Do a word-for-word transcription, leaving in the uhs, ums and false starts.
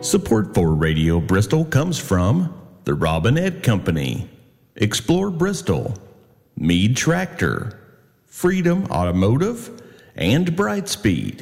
Support for Radio Bristol comes from the Robinette Company, Explore Bristol, Mead Tractor, Freedom Automotive, and Brightspeed.